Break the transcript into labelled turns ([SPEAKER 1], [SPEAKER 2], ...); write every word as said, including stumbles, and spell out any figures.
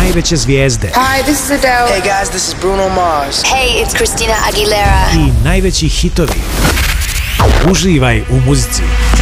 [SPEAKER 1] najveće zvijezde.
[SPEAKER 2] Hi, this is Adele.
[SPEAKER 3] Hey guys, this is Bruno Mars.
[SPEAKER 4] Hey, it's Christina Aguilera.
[SPEAKER 1] I najveći hitovi. Uživaj u muzici.